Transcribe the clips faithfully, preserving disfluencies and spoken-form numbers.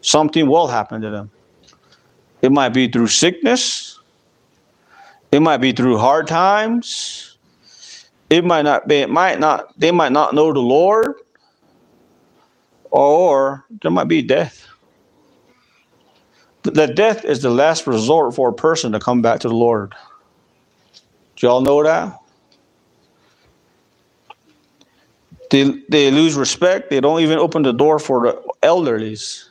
something will happen to them. It might be through sickness. It might be through hard times. It might not be, it might not, they might not know the Lord. Or there might be death. That death is the last resort for a person to come back to the Lord. Do y'all know that? They, they lose respect. They don't even open the door for the elderlies.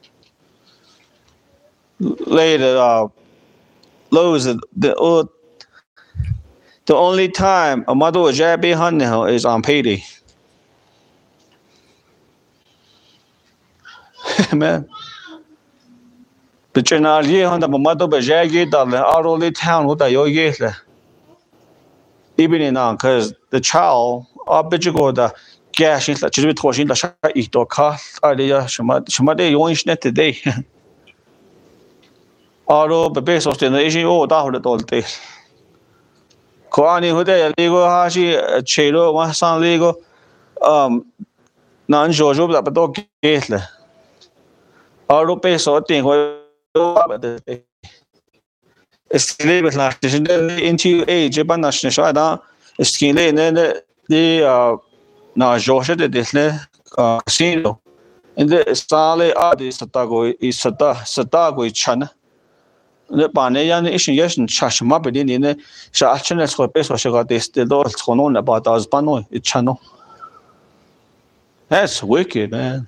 Later, uh, Lowe's, the, the, uh, the only time a mother was is on payday. Amen. But you're not here on the mother, but yeah, you darling, out of the town, what are you even in on, because the child, I bet you go the gas in the children torching the shot eat or cost idea, Shamade, you ain't net today. Although the base of the nation, oh, that all day. Koani, who they legal hashi, Chelo, one son legal, um, non Jojo, but dog gately. Although base of thing, Escalate with last into age, but national shada, Escalate, and then the uh, now Joshua did this casino. And the Sale are the Satago is Sata, Satago Chana. The Paneyan issue, yes, and Chashma, but in the Shachan for peso, she got this the Lord Conon about us Pano, it's Chano. That's wicked, man.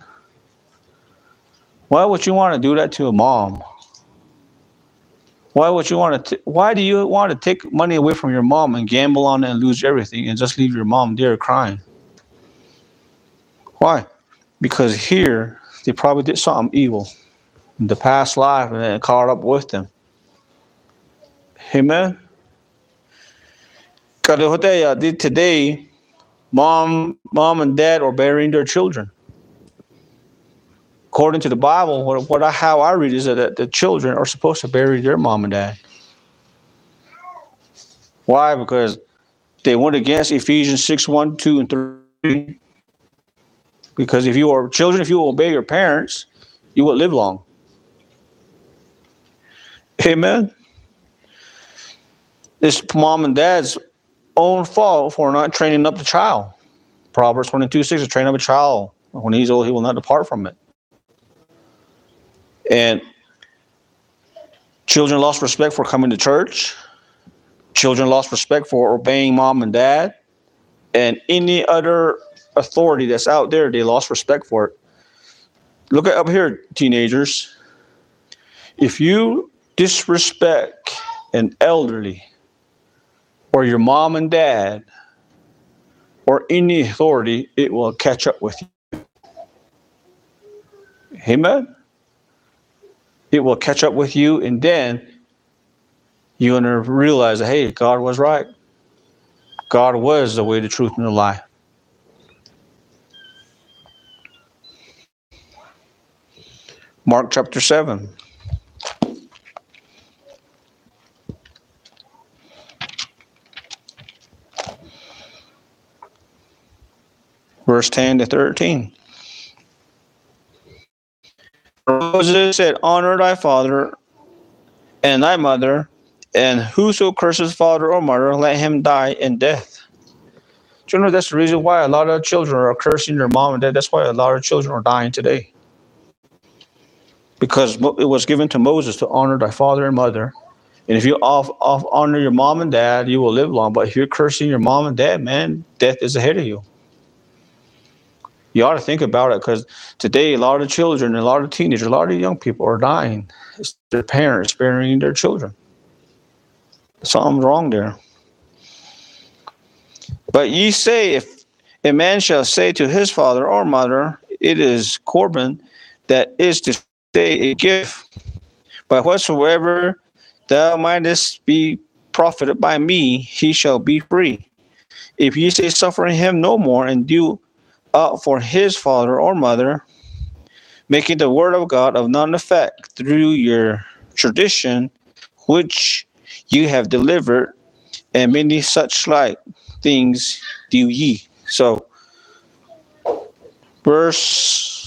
Why would you want to do that to a mom? Why would you want to? T- why do you want to take money away from your mom and gamble on it and lose everything and just leave your mom there crying? Why? Because here they probably did something evil in the past life and then caught up with them. Amen. Today, mom, mom and dad are burying their children. According to the Bible, what, what I, how I read is that the children are supposed to bury their mom and dad. Why? Because they went against Ephesians six, one, two, and three. Because if you are children, if you obey your parents, you will live long. Amen. It's mom and dad's own fault for not training up the child. Proverbs twenty-two, six, to train up a child. When he's old, he will not depart from it. And children lost respect for coming to church. Children lost respect for obeying mom and dad. And any other authority that's out there, they lost respect for it. Look at up here, teenagers. If you disrespect an elderly or your mom and dad or any authority, it will catch up with you. Amen? It will catch up with you, and then you're going to realize that, hey, God was right. God was the way, the truth, and the life. Mark chapter seven. Verse ten to thirteen. Moses said, honor thy father and thy mother, and whoso curses father or mother, let him die in death. Do you know that's the reason why a lot of children are cursing their mom and dad? That's why a lot of children are dying today. Because it was given to Moses to honor thy father and mother. And if you off, off honor your mom and dad, you will live long. But if you're cursing your mom and dad, man, death is ahead of you. You ought to think about it, because today a lot of children, a lot of teenagers, a lot of young people are dying. It's their parents burying their children. Something's wrong there. But ye say, if a man shall say to his father or mother, it is Corban, that is to say a gift, but whatsoever thou mightest be profited by me, he shall be free. If ye say, suffer him no more, and do Uh, for his father or mother, making the word of God of none effect through your tradition, which you have delivered, and many such like things do ye. So, verse